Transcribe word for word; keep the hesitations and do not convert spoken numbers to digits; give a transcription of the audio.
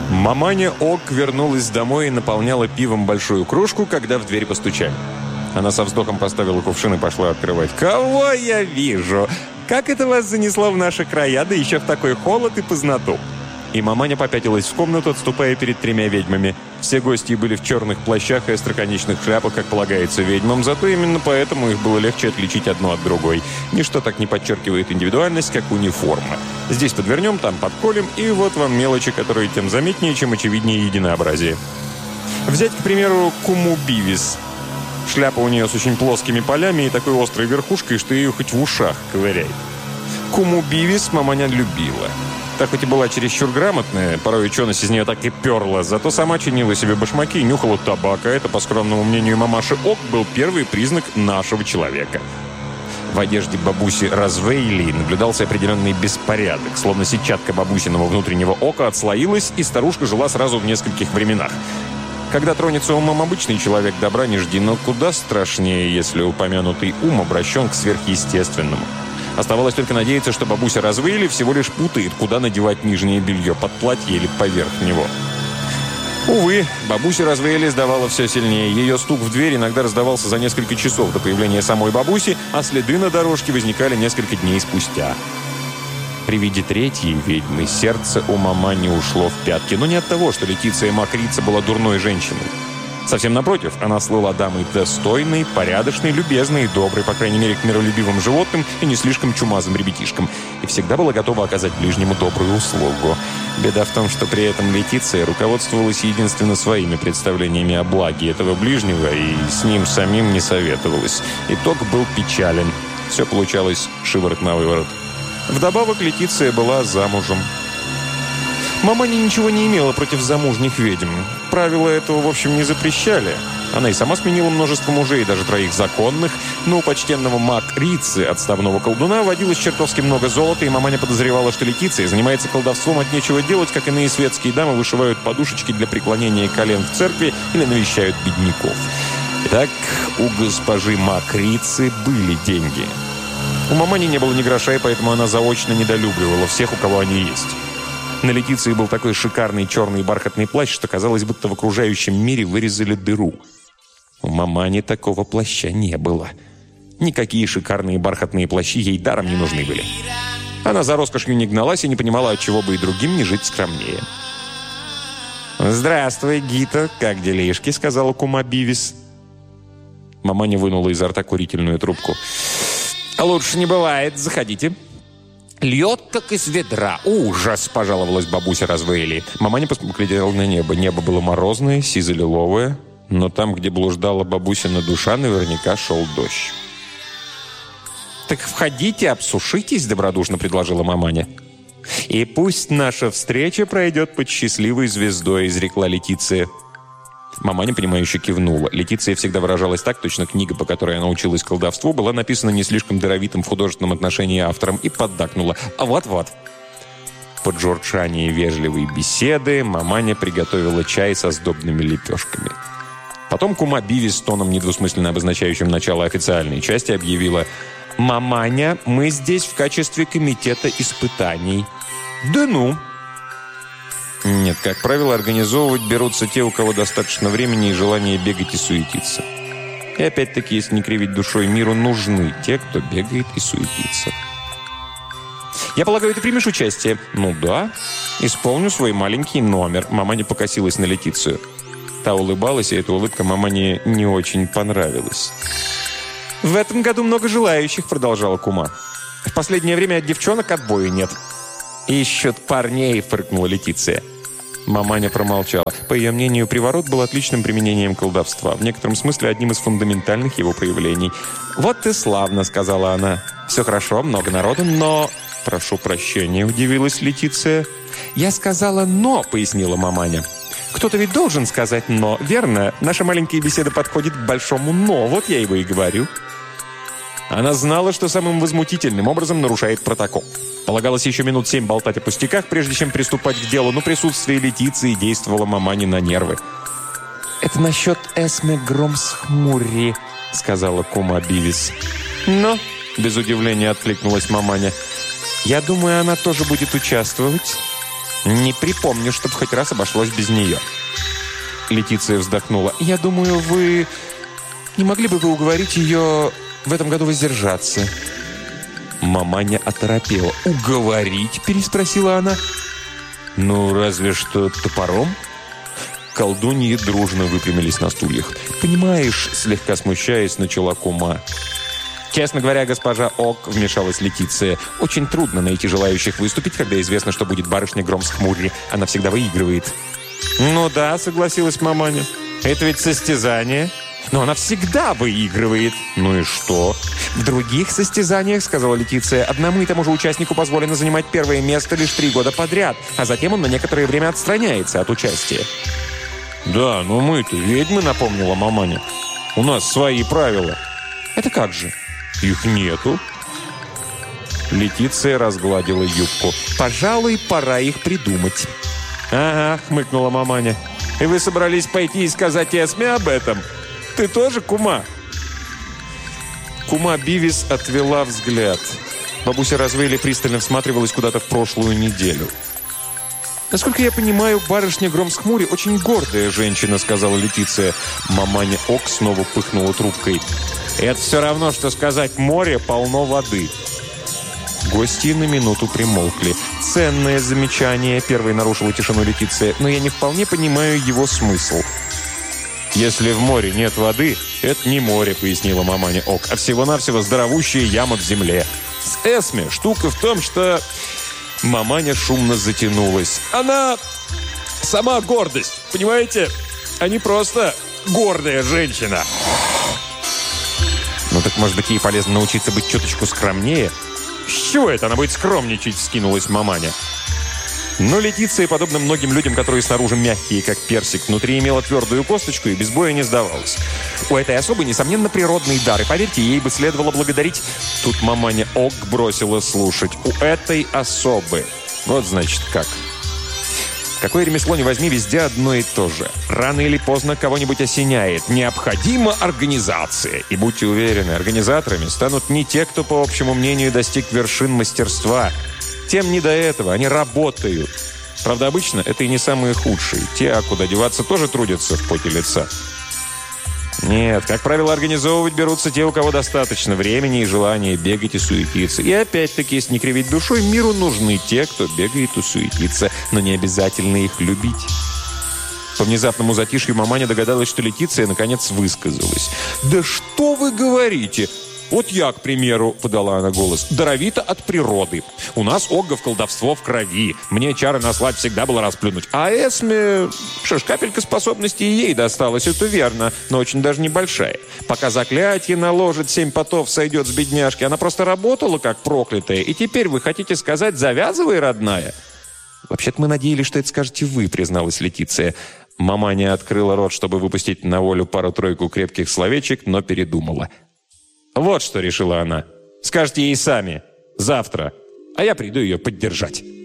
Маманя Ок вернулась домой и наполняла пивом большую кружку, когда в дверь постучали. Она со вздохом поставила кувшин и пошла открывать. «Кого я вижу? Как это вас занесло в наши края, да еще в такой холод и познату?» И маманя попятилась в комнату, отступая перед тремя ведьмами. Все гости были в черных плащах и остроконечных шляпах, как полагается ведьмам, зато именно поэтому их было легче отличить одну от другой. Ничто так не подчеркивает индивидуальность, как униформа. Здесь подвернем, там подколем, и вот вам мелочи, которые тем заметнее, чем очевиднее единообразие. Взять, к примеру, Куму Бивис. Шляпа у нее с очень плоскими полями и такой острой верхушкой, что ее хоть в ушах ковыряй. Куму Бивис маманя любила. Та хоть и была чересчур грамотная, порой ученость из нее так и перла, зато сама чинила себе башмаки и нюхала табак, а это, по скромному мнению мамаши Ок, был первый признак нашего человека. В одежде бабуси Развейли наблюдался определенный беспорядок, словно сетчатка бабусиного внутреннего ока отслоилась, и старушка жила сразу в нескольких временах. Когда тронется умом обычный человек, добра не жди, но куда страшнее, если упомянутый ум обращен к сверхъестественному. Оставалось только надеяться, что бабуся Развейли всего лишь путает, куда надевать нижнее белье, под платье или поверх него. Увы, бабуся Развейли сдавала все сильнее. Ее стук в дверь иногда раздавался за несколько часов до появления самой бабуси, а следы на дорожке возникали несколько дней спустя. При виде третьей ведьмы сердце у мамани ушло в пятки, но не от того, что Летиция Макрица была дурной женщиной. Совсем напротив, она слыла дамой достойной, порядочной, любезной и доброй, по крайней мере, к миролюбивым животным и не слишком чумазым ребятишкам, и всегда была готова оказать ближнему добрую услугу. Беда в том, что при этом Летиция руководствовалась единственно своими представлениями о благе этого ближнего и с ним самим не советовалась. Итог был печален. Все получалось шиворот на выворот. Вдобавок Летиция была замужем. Маманя ничего не имела против замужних ведьм. Правила этого, в общем, не запрещали. Она и сама сменила множество мужей, даже троих законных, но у почтенного Макрицы, отставного колдуна, водилось чертовски много золота, и маманя подозревала, что Летиция занимается колдовством от нечего делать, как иные светские дамы вышивают подушечки для преклонения колен в церкви или навещают бедняков. Итак, у госпожи Макрицы были деньги. У мамани не было ни гроша, и поэтому она заочно недолюбливала всех, у кого они есть. На Летиции был такой шикарный черный бархатный плащ, что казалось, будто в окружающем мире вырезали дыру. У мамани такого плаща не было. Никакие шикарные бархатные плащи ей даром не нужны были. Она за роскошью не гналась и не понимала, отчего бы и другим не жить скромнее. «Здравствуй, Гита, как делишки?» — сказала Кума Бивис. Маманя вынула изо рта курительную трубку. «Лучше не бывает, заходите». «Льет, как из ведра. Ужас!» – пожаловалась бабуся Развейли. Маманя посмотрела на небо. Небо было морозное, сизо-лиловое, но там, где блуждала бабусина душа, наверняка шел дождь. «Так входите, обсушитесь», – добродушно предложила маманя. «И пусть наша встреча пройдет под счастливой звездой», – изрекла Летиция. Маманя, понимающе кивнула. Летиция всегда выражалась так, точно книга, по которой она училась колдовству, была написана не слишком даровитым в художественном отношении автором, и поддакнула. А вот-вот. Под журчание вежливой беседы маманя приготовила чай со сдобными лепешками. Потом Кума Бивис, тоном недвусмысленно обозначающим начало официальной части, объявила: «Маманя, мы здесь в качестве комитета испытаний». «Да ну!» Нет, как правило, организовывать берутся те, у кого достаточно времени и желания бегать и суетиться. И опять-таки, если не кривить душой миру, нужны те, кто бегает и суетится. «Я полагаю, ты примешь участие?» «Ну да. Исполню свой маленький номер». Маманя покосилась на Летицию. Та улыбалась, и эта улыбка мамане не очень понравилась. «В этом году много желающих», — продолжала Кума. «В последнее время от девчонок отбоя нет». «Ищут парней», — фыркнула Летиция. Маманя промолчала. По ее мнению, приворот был отличным применением колдовства, в некотором смысле одним из фундаментальных его проявлений. «Вот и славно», — сказала она. «Все хорошо, много народу, но...» «Прошу прощения», — удивилась Летиция. «Я сказала «но», — пояснила маманя. «Кто-то ведь должен сказать «но», верно? Наша маленькая беседа подходит к большому «но», вот я его и говорю». Она знала, что самым возмутительным образом нарушает протокол. Полагалось еще минут семь болтать о пустяках, прежде чем приступать к делу, но присутствие Летиции действовало мамане на нервы. «Это насчет Эсме Громсхмурри», — сказала Кума Бивис. «Но», — без удивления откликнулась маманя, — «я думаю, она тоже будет участвовать». Не припомню, чтобы хоть раз обошлось без нее». Летиция вздохнула. «Я думаю, вы... Не могли бы вы уговорить ее в этом году воздержаться?» Маманя оторопела. «Уговорить?» – переспросила она. «Ну, разве что топором?» Колдуньи дружно выпрямились на стульях. «Понимаешь», – слегка смущаясь, начала кума. «Честно говоря, госпожа Ок», – вмешалась Летиция, – «очень трудно найти желающих выступить, когда известно, что будет барышня Громс-Хмурри. Она всегда выигрывает». «Ну да», – согласилась маманя. «Это ведь состязание». «Но она всегда выигрывает». «Ну и что?» «В других состязаниях, — сказала Летиция, — одному и тому же участнику позволено занимать первое место лишь три года подряд, а затем он на некоторое время отстраняется от участия». «Да, но мы-то ведьмы», — напомнила маманя. «У нас свои правила». «Это как же?» «Их нету». Летиция разгладила юбку. «Пожалуй, пора их придумать». «Ага», — хмыкнула маманя. «И вы собрались пойти и сказать Эсме об этом? Ты тоже, кума?» Кума Бивис отвела взгляд. Бабуся Развейли пристально всматривалась куда-то в прошлую неделю. «Насколько я понимаю, барышня Громс-Хмурри очень гордая женщина», — сказала Летиция. Маманя Ок снова пыхнула трубкой. «Это все равно, что сказать, море полно воды». Гости на минуту примолкли. «Ценное замечание», — первой нарушила тишину Летиция, «но я не вполне понимаю его смысл». «Если в море нет воды, это не море», — пояснила маманя Ок, «а всего-навсего здоровущая яма в земле. С Эсме штука в том, что...» Маманя шумно затянулась. «Она сама гордость, понимаете? А не просто гордая женщина». «Ну так, может быть, ей полезно научиться быть чуточку скромнее?» «С чего это она будет скромничать?» — вскинулась маманя. Но Летиция, подобно многим людям, которые снаружи мягкие, как персик, внутри имела твердую косточку и без боя не сдавалась. У этой особы, несомненно, природный дар, и, поверьте, ей бы следовало благодарить... Тут маманя Ок бросила слушать. У этой особы. Вот, значит, как. Какое ремесло ни возьми, везде одно и то же. Рано или поздно кого-нибудь осеняет. Необходима организация. И будьте уверены, организаторами станут не те, кто, по общему мнению, достиг вершин мастерства. Тем не до этого, они работают. Правда, обычно это и не самые худшие. Те, а куда деваться, тоже трудятся в поте лица. Нет, как правило, организовывать берутся те, у кого достаточно времени и желания бегать и суетиться. И опять-таки, если не кривить душой, миру нужны те, кто бегает и суетится, но не обязательно их любить. По внезапному затишью маманя догадалась, что Летиция наконец высказалась. «Да что вы говорите? Вот я, к примеру, — подала она голос, — даровита от природы. У нас Огга в колдовство в крови. Мне чары наслать всегда было расплюнуть. А Эсме... Что ж, капелька способностей и ей досталась, это верно, но очень даже небольшая. Пока заклятие наложит, семь потов сойдет с бедняжки. Она просто работала, как проклятая. И теперь вы хотите сказать, завязывай, родная?» «Вообще-то мы надеялись, что это скажете вы», — призналась Летиция. Маманя открыла рот, чтобы выпустить на волю пару-тройку крепких словечек, но передумала. «Вот что решила она. Скажите ей сами. Завтра. А я приду ее поддержать».